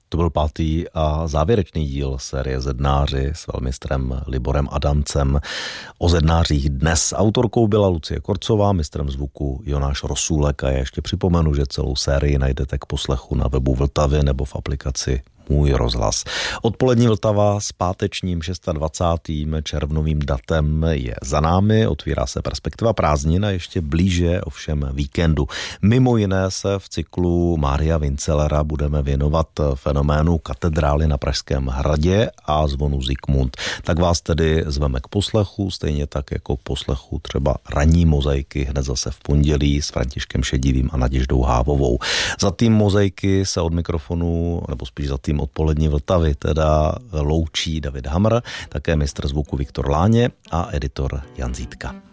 To byl 5. a závěrečný díl série Zednáři s velmistrem Liborem Adamcem. O zednářích dnes autorkou byla Lucie Korcová, mistrem zvuku Jonáš Rosůlek a já ještě připomenu, že celou sérii najdete k poslechu na webu Vltavy nebo v aplikaci Můj rozhlas. Odpolední Vltava s pátečním 26. červnovým datem je za námi, otvírá se perspektiva prázdnin a ještě blíže ovšem víkendu. Mimo jiné se v cyklu Mária Vincelera budeme věnovat fenoménu katedrály na Pražském hradě a zvonu Zikmund. Tak vás tedy zveme k poslechu, stejně tak jako k poslechu třeba ranní mozaiky hned zase v pondělí s Františkem Šedivým a Naděždou Hávovou. Za tým mozaiky se od mikrofonu, nebo spíš za tým odpolední Vltavy teda loučí David Hamr, také mistr zvuku Viktor Láně a editor Jan Zítka.